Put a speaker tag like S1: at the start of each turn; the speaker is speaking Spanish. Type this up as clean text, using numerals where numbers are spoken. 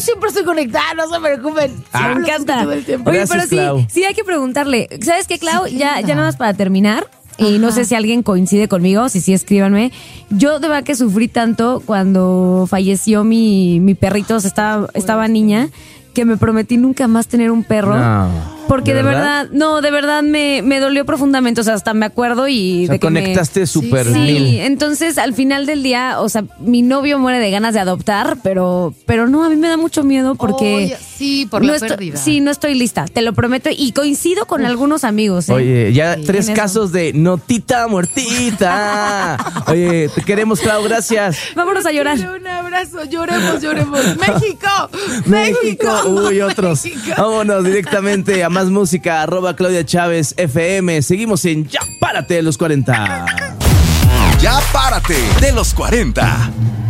S1: siempre estoy conectada, no se preocupen.
S2: Me encanta.
S1: Todo el tiempo.
S2: Oye,
S3: Gracias,
S2: pero
S3: Clau.
S2: sí hay que preguntarle. ¿Sabes qué, Clau? Ya nada más para terminar. Y no sé si alguien coincide conmigo, si sí, escríbanme. Yo de verdad que sufrí tanto cuando falleció mi perrito, o sea, estaba niña, que me prometí nunca más tener un perro.
S3: No.
S2: Porque
S3: ¿De
S2: de
S3: verdad?
S2: verdad me dolió profundamente, o sea, hasta me acuerdo y
S3: O sea,
S2: de que
S3: conectaste súper
S2: Sí,
S3: mil.
S2: entonces al final del día, o sea, mi novio muere de ganas de adoptar, pero no, a mí me da mucho miedo porque...
S1: Oye, sí, por la
S2: no estoy-
S1: pérdida.
S2: Sí, no estoy lista, te lo prometo, y coincido con algunos amigos. ¿eh?
S3: Oye, ya
S2: Sí,
S3: 3
S2: en eso.
S3: casos de notita muertita. Oye, te queremos, Clau, gracias.
S2: Vámonos a llorar.
S1: Un abrazo, lloremos. ¡México!
S3: México. Uy, otros.
S1: México.
S3: Vámonos directamente a más música. @Claudia Chávez FM. Seguimos en Ya Párate de los 40.
S4: Ya párate de los 40.